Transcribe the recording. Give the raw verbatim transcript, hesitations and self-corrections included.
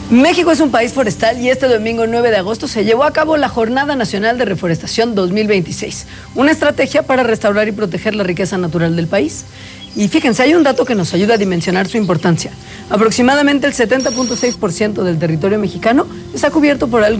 México es un país forestal y este domingo nueve de agosto se llevó a cabo la Jornada Nacional de Reforestación dos mil veintiséis, una estrategia para restaurar y proteger la riqueza natural del país. Y fíjense, hay un dato que nos ayuda a dimensionar su importancia. Aproximadamente el setenta punto seis por ciento del territorio mexicano está cubierto por algo